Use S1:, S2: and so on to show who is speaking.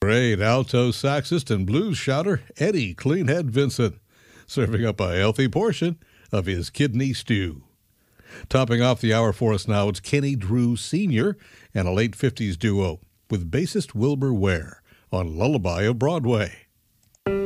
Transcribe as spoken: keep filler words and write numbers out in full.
S1: great alto saxist and blues shouter Eddie Cleanhead Vincent, serving up a healthy portion of his kidney stew. Topping off the hour for us now, it's Kenny Drew Senior and a late fifties duo with bassist Wilbur Ware on Lullaby of Broadway.